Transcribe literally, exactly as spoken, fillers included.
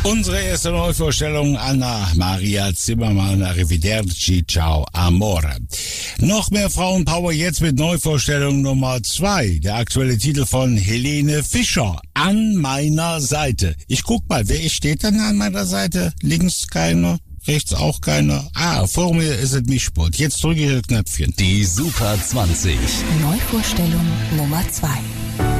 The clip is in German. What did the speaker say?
Unsere erste Neuvorstellung, Anna Maria Zimmermann, Arrivederci, ciao, amore. Noch mehr Frauenpower jetzt mit Neuvorstellung Nummer zwei. Der aktuelle Titel von Helene Fischer, An meiner Seite. Ich guck mal, wer steht denn an meiner Seite? Links keine, rechts auch keine. Ah, vor mir ist es Mischpult. Jetzt drücke ich das Knöpfchen. Die Super zwanzig. Neuvorstellung Nummer zwei.